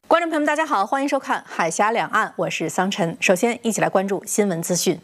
观众朋友们，大家好，欢迎收看《海峡两岸》，我是桑晨。首先，一起来关注新闻资讯。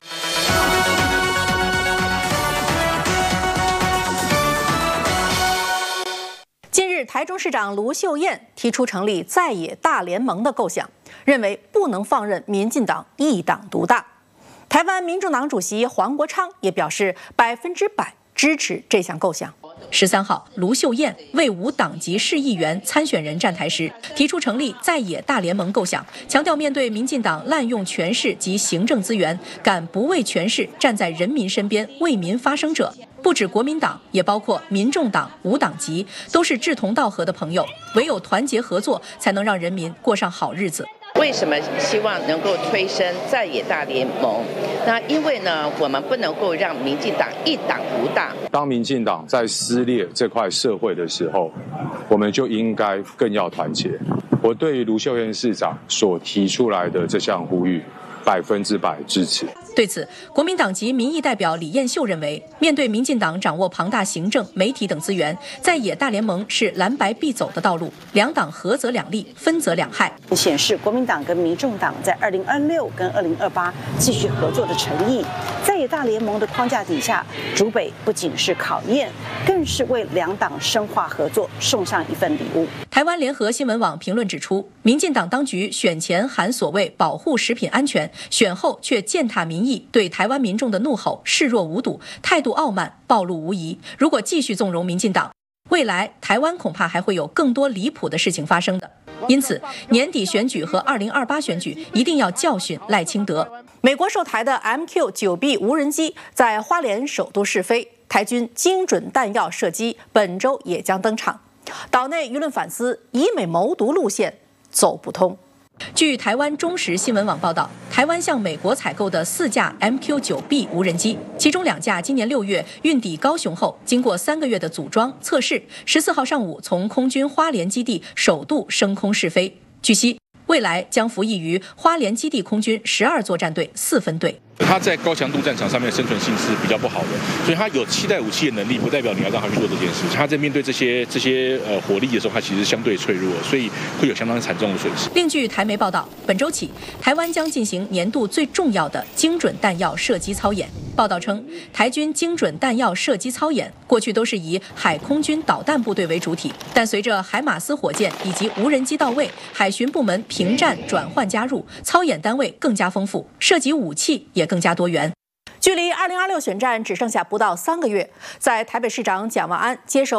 近日，台中市长卢秀燕提出成立在野大联盟的构想，认为不能放任民进党一党独大。台湾民众党主席黄国昌也表示100%支持这项构想。13号，卢秀燕为无党籍市议员参选人站台时，提出成立在野大联盟构想，强调面对民进党滥用权势及行政资源，敢不为权势站在人民身边为民发声者，不止国民党，也包括民众党、无党籍，都是志同道合的朋友，唯有团结合作，才能让人民过上好日子。 为什么希望能够推升在野大联盟？那因为呢，我们不能够让民进党一党独大。 当民进党在撕裂这块社会的时候，我们就应该更要团结。我对于卢秀燕市长所提出来的这项呼吁，100%支持。 对此，国民党籍民意代表李彦秀认为，面对民进党掌握庞大行政、媒体等资源，在野大联盟是蓝白必走的道路，两党合则两利，分则两害。 显示国民党跟民众党在2026跟2028继续合作的诚意。在野大联盟的框架底下，竹北不仅是考验，更是为两党深化合作送上一份礼物。 台湾联合新闻网评论指出，民进党当局选前喊所谓保护食品安全，选后却践踏民意，对台湾民众的怒吼视若无睹，态度傲慢，暴露无遗。如果继续纵容民进党，未来台湾恐怕还会有更多离谱的事情发生的。因此，年底选举和2028选举一定要教训赖清德。美国售台的 MQ-9B 无人机在花莲首都试飞，台军精准弹药射击本周也将登场。岛内舆论反思，以美谋独路线走不通。据台湾中时新闻网报道，台湾向美国采购的4架 MQ-9B 无人机，其中2架今年6月运抵高雄后，经过3个月的组装测试，14号上午从空军花莲基地首度升空试飞。据悉，未来将服役于花莲基地空军12作战队4分队。 它在高强度战场上面的生存性是比较不好的，所以它有期待武器的能力，不代表你要让它去做这件事。它在面对这些火力的时候，它其实相对脆弱，所以会有相当惨重的损失。 另据台媒报道，本周起，台湾将进行年度最重要的精准弹药射击操演。报道称，台军精准弹药射击操演过去都是以海空军导弹部队为主体，但随着海马斯火箭以及无人机到位，海巡部门平战转换加入，操演单位更加丰富，涉及武器也更加多元。距离2026选战只剩下不到3个月，在台北市长蒋万安接受